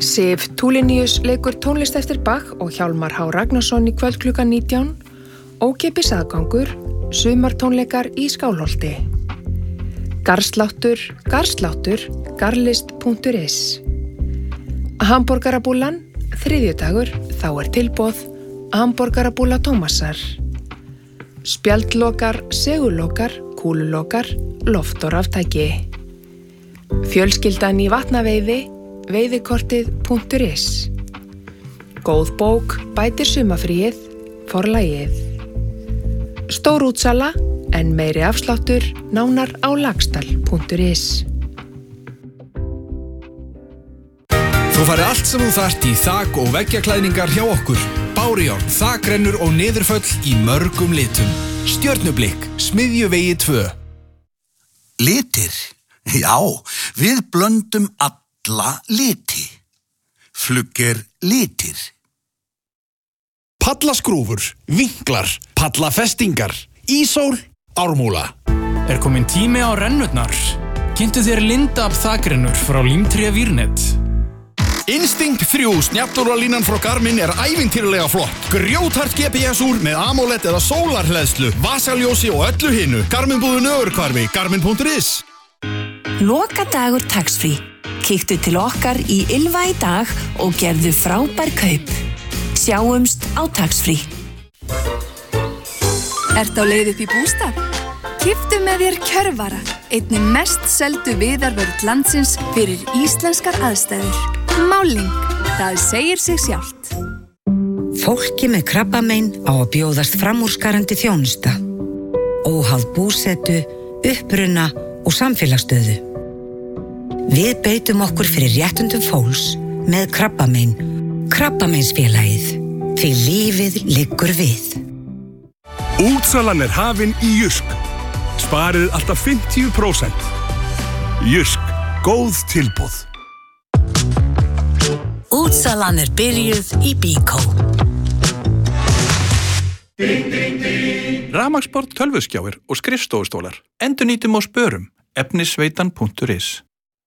Sif Tulinius leikur tónlist eftir Bach og Hjálmar H. Ragnarsson í kvöld klukkan 19, ókeypis aðgangur, sumartónleikar í Skálholti. Garðsláttur, garðlist.is. Hamborgarabúlan, þriðjudagur, þá tilboð, hamborgarabúla Tómasar. Spjaldlokar, segulokar, kúlulokar, loft og raftæki. Fjölskyldan í vatnaveiði, veiðikortið.is. Góð bók bætir sumafríið, forlagið. Stór útsala, en meiri afsláttur, nánar á lagstal.is. Þú fari allt sem þú þarft í þak- og veggjaklæðningar hjá okkur. Bárujárn, þakrennur og niðurföll í mörgum litum. Stjörnublikk, Smiðjuvegi 2. Litir? Já, við blöndum alla liti. Flugger litir. Pallaskrúfur, vinklar, pallafestingar, ísól, ármúla. Komin tími á rennurnar? Kynntu þér Lindab þakrennur frá Límtré Vírnet. Instinct 3 snjallúralínan frá Garmin ævintýralega flott. Grjóthart GPS-úr með AMOLED eða sólarhleðslu, vasaljósi og öllu hinu. Garmin-búðin Ögurhvarfi, garmin.is. Lokadagur tax-free. Kíktu til okkar í Ylva í dag og gerðu frábær kaup. Sjáumst á tax-free. Ertu á leið upp í bústað? Keyptu með þér Kjörvara, einni mest seldu viðarvörn landsins fyrir íslenskar aðstæður. Máling, það segir sig sjálft. Fólki með krabbamein á að bjóðast framúrskarandi þjónusta. Óháð búsetu, uppruna og samfélagsstöðu. Við beitum okkur fyrir réttundum fólks með krabbamein. Krabbameinsfélagið. Því lífið liggur við. Útsalan hafin í Jysk. Sparið alltaf 50%. Jysk, góð tilboð. Útsalan byrjuð í Bíkó. Rafmagnsport, tölvuskjáir og skrifstofustólar. Endurnýtum og spörum. Efnisveitan.is.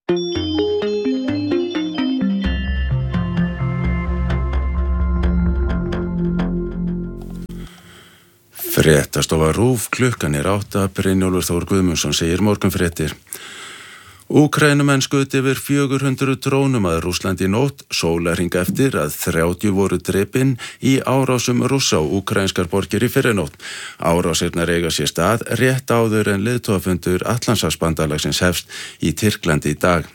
Fréttastofa RÚV, klukkan 8, Brynjólfur Þór Guðmundsson segir morgunfréttir. Úkraínumenn skutu yfir 400 drónum að Rússlandi í nótt, sólarhring eftir að 30 voru drepin í árásum Rússa á úkraínskar borgir í fyrrinótt. Árásirnar eiga sér stað rétt áður en leiðtogafundur Atlantshafsbandalagsins hefst í Tyrklandi í dag.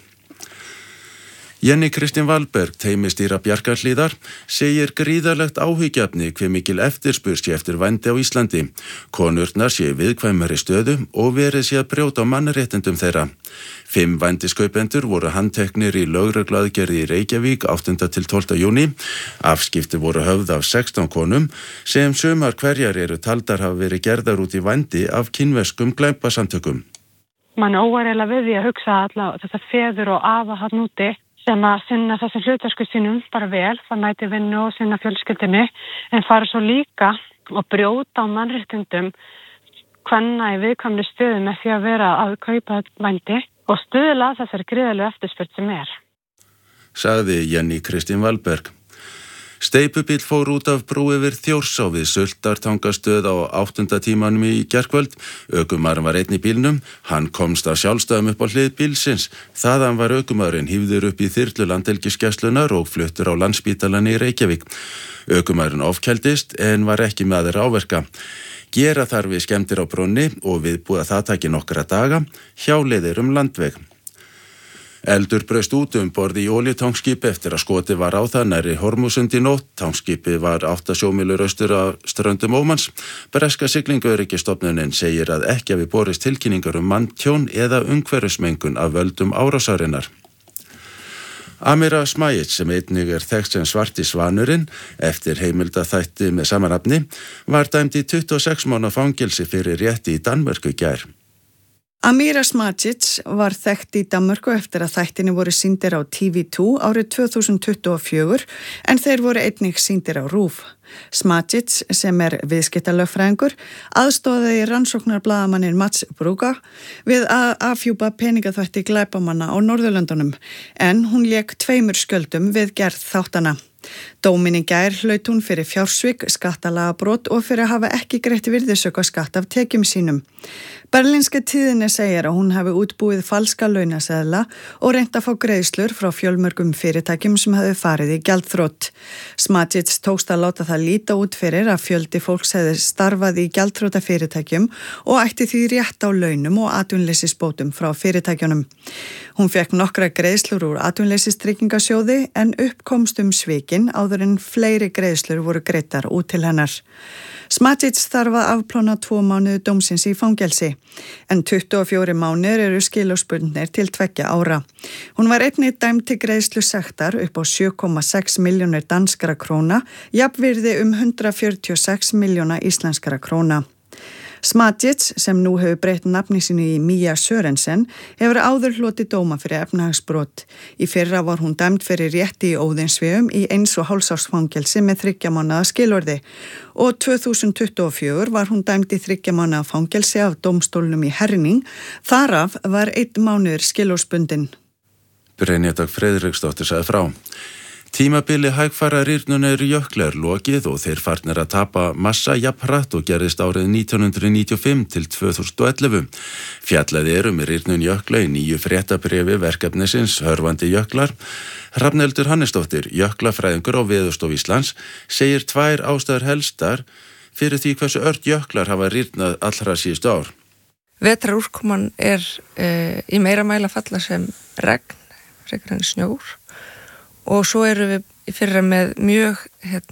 Jenny Kristín Valberg, teymistýra Bjarkarhlíðar, segir gríðarlegt áhyggjuefni hve mikil eftirspurn sé eftir vændi á Íslandi. Konurnar sé viðkvæmari stöðu og verið sé að brjóta á mannréttindum þeirra. 5 vændiskaupendur voru handteknir í lögregluaðgerð í Reykjavík 8. til 12. júní. Afskipti voru höfð af 16 konum sem sumar hverjar eru taldar hafa verið gerðar út í vændi af kínverskum glæpasamtökum. Man óareilega við því að hugsa alla þessar feður og afa hann úti sem að sinna þessum hlutverkum sínum bara vel, það mæti vinnu og sinna fjölskyldunni, en fara svo líka og brjóta á mannréttindum kvenna í viðkvæmri stöðu með því að vera að kaupa vændi og stuðla þessari gríðarlegu eftirspurn sem Sagði Jenny Kristín Valberg. Steypubíll fór út af brú yfir Þjórsá við Sultartangastöð á 8. tímanum í gærkvöld. Ökumaðurinn var einn í bílnum. Hann komst af sjálfstæðum upp á hlið bílsins. Þaðan var ökumaðurinn hífður upp í þyrlu Landhelgisgæslunnar og fluttur á Landspítalann í Reykjavík. Ökumaðurinn ofkældist en var ekki með aðra áverka. Gera þarf við skemmdir á brúnni og viðbúið að það taki nokkra daga. Hjáleiðir landveg. Eldur braust út borð í olíutankskipi eftir að skotið var á það nærri Hormúsund í nótt. Tankskipi var 8 sjómílur austur af ströndum Ómans. Breska siglingaöryggistofnunin segir að ekki hafi borist tilkynningar manntjón eða umhverfismengun af völdum árásarinnar. Amira Smajic, sem einnig þekkt sem Svarti svanurinn, eftir heimildaþætti með sama nafni, var dæmd í 26 mánaða fangelsi fyrir rétti í Danmörku í gær. Amira Smajic var þekkt í Danmörku eftir að þættinni voru sýndir á TV2 árið 2024 en þeir voru einnig sýndir á RÚV. Smajic, sem viðskiptalögfræðingur, aðstoðaði rannsóknarblaðamanninn Mats Brúga við að afhjúpa peningaþvætti glæpamanna á Norðurlöndunum en hún lék 2 skjöldum við gerð þáttana. Dóminn í gær hlaut hún fyrir fjársvik, skattalagabrot og fyrir að hafa ekki greitt virðisaukaskatt af tekjum sínum. Berlínska tíðinni segir að hún hafi útbúið falska launaseðla og reynt að fá greiðslur frá fjölmörgum fyrirtækjum sem hefði farið í gjaldþrot. Smajic tókst að láta það líta út fyrir að fjöldi fólks hefði starfað í gjaldþrota fyrirtækjum og ætti því rétt á launum og atvinnleysisbótum frá fyrirtækjunum. Hún fekk nokkra greiðslur úr atvinnleysistryggingasjóði en uppkomst svikin áður en fleiri greiðslur voru greiddar út til hennar. Smajic þarf að afplána 2 mánuði dómsins í fangelsi, en 24 mánuðir eru skilorðsbundnir til 2 ára. Hún var einnig dæmd til greiðslu sektar upp á 7,6 milljónir danskra króna, jafnvirði 146 milljóna íslenskra króna. Smajic, sem nú hefur breytt nafni sínu í Mia Sørensen, hefur áður hlotið dóma fyrir efnahagsbrot. Í fyrra var hún dæmd fyrir rétti í Óðinsvéum í 1,5 árs fangelsi með 3 mánaða skilorði og 2024 var hún dæmd í 3 mánaða fangelsi af dómstólnum í Herning, þaraf var 1 mánuður skilorðsbundinn. Brynja Dögg Friðriksdóttir sagði frá. Tímabili hægfara rýrnunar jöklar lokið og þeir farnir að tapa massa jafnhratt og gerðist árið 1995 til 2011. Fjallaði með rýrnun jökla í 9 fréttabréfi verkefnisins Hörfandi jöklar. Hrafnhildur Hannesdóttir, jöklafræðingur á Veðurstofu Íslands, segir 2 ástæður helstar fyrir því hversu ört jöklar hafa rýrnað allra síðustu ár. Vetrarúrkoman í meira mæli að falla sem regn, frekar en snjór. Og svo erum við í fyrra með mjög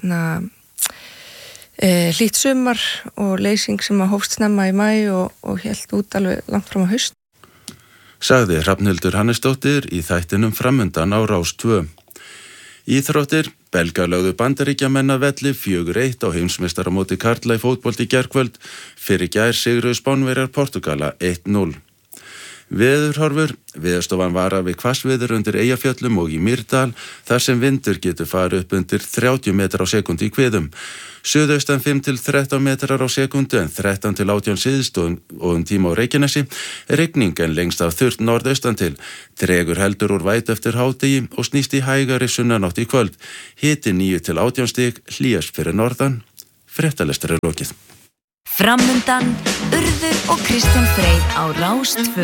hlýtt sumar og leysing sem hófst snemma í maí og hélt út alveg langt fram á haust. Sagði Hrafnhildur Hannesdóttir í þættinum Framundan á Rás 2. Íþróttir, Belgar lögðu Bandaríkjamenn að velli 4-1 á heimsmeistaramóti karla í fótbolti í gærkvöld, fyrir gær sigruðu Spánverjar Portugala 1-0. Veðurhorfur, Veðurstofan varar við hvassviður undir Eyjafjöllum og í Mýrdal þar sem vindur getur farið upp undir 30 metrar á sekúndu í kviðum. Suðaustan 5 til 13 metrar á sekúndu en 13 til 18 síðst og tíma á Reykjanesi. Rigning en lengst af þurrt norðaustan til. Dregur heldur úr vætu eftir hádegi og snýst í hægari sunnanátt í kvöld. Hiti 9 til 18 stig, hlýjast fyrir norðan. Fréttalestur lokið. Framundan, Urður og Kristján Freyr á Rás 2.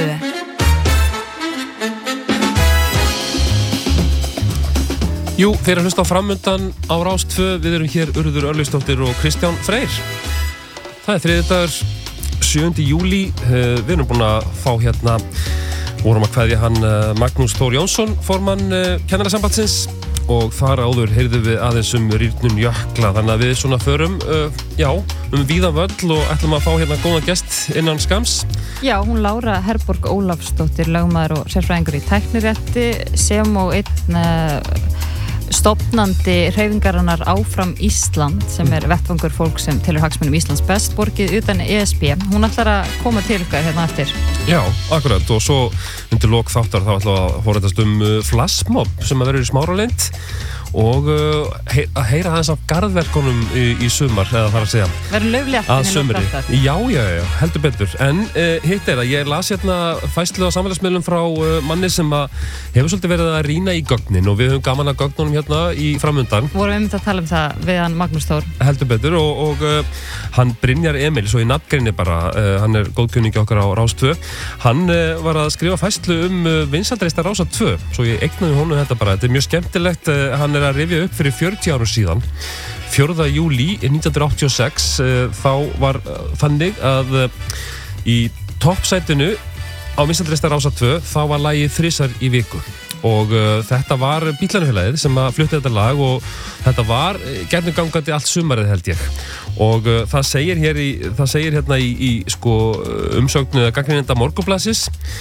Jú, þeir að hlusta á Framundan á Rás 2. Við erum hér Urður Örlygsdóttir og Kristján Freyr. Það er þriðjudagur, 7. júlí. Við erum búin að fá vorum að kveðja hann Magnús Þór Jónsson, formann Kennarasambandsins, og þar áður heyrðum við aðeins rýrnun jökla, þannig að við svona förum víðan völl og ætlum að fá góðan gest innan skams. Já, hún Lára Herborg Ólafsdóttir, lögmaður og sérfræðingur í tæknirétti, sem og einn stofnandi hreyfingarinnar Áfram Ísland, sem vettvangur fólk sem telur hagsmunum Íslands best borgið utan ESB. Hún ætlar að koma til ykkar eftir. Já, akkurat, og svo undir lok þáttar þá ætlum að horfast flashmob sem að verður í Smáralind og að heyra aðeins af garðverkunum í sumar, eða þar að segja. Verður laufléttin sumri. Já, heldur betur. En hitt að ég las fæslu á samfélagsmiðlum frá manni sem hefur svolítið verið að rýna í gögnin og við höfum gaman að gögnunum í Framundan. Vorum við að tala um það við hann Magnús Þór. Heldur betur og hann Brynjar Emil, svo í nafngreini bara, hann góðkunningi okkar á Rás 2, hann var að skrifa fæslu vinsældreista Rásar 2, svo ég eignaði honum þetta bara. Þetta er mjög skemmtilegt, hann að rifja upp fyrir 40 árum síðan 4. júlí 1986 þá var þannig að í toppsætinu á vinsældreista Rásar 2 þá var lagið 3 í viku og þetta var Bíllanufélagið sem að flutti þetta lag og þetta var gernugangandi allt sumarið held ég og það segir hérna í umsögnu gagnrýnenda Morgunblaðsins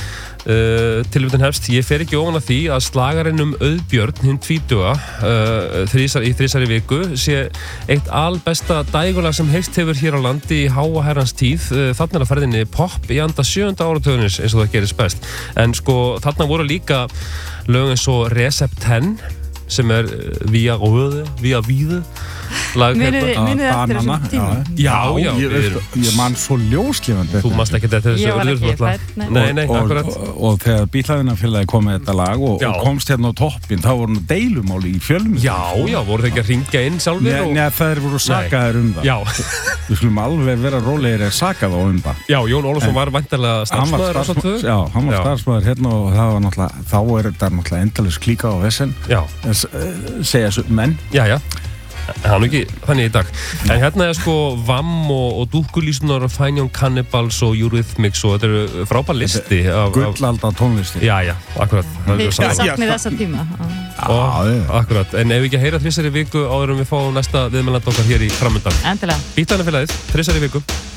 Tilvitnun hefst, ég fer ekki ofan að því að slagarinn Auðbjörn, hinn tvítuga, í þrísari viku, sé eitt albesta dægulag sem heyrst hefur hér á landi í háa herrans tíð. Þarna að ferðinni pop í anda 7. áratugarins eins og það gerist best. En sko, þarna voru líka lög eins og Recept 10 sem Via Víðu lag Munið eftir þessum tíma? Já, ég man svo ljóslifandi. Þú manst ekki þetta þessu urður. Ég var ekki fædd, nei, akkurat. Og þegar Bílaðinafélagi kom með þetta lag og komst hérna á toppinn, þá voru deilumáli í fjölmiðlum. Já, voru þeir ekki að hringja inn sjálfir? Nei, þær voru sakaðir það. Já. Við skulum alveg vera rólegir að saka þá það. Já, Jón Ólafsson var væntanlega starfsmaður á svo. Já, hann var starfsmaður hérna og það var náttúrulega, þá þetta náttúrulega endalaus klíka á vesen. Já. Segja svo menn. Já. Það ekki þannig í dag. En hérna sko Vamm og Dúkkulísunar og Fine Young Cannibals og Eurythmics og þetta eru frábær listi. Gullalda tónlisti. Já, akkurat. Þið saknið þessa tíma. Akkurat. En ef við ekki að heyra þrissari viku áður við fáum næsta viðmælanda okkar hér í framöndan. Endilega. Bílaðinafélagið, þrissari viku.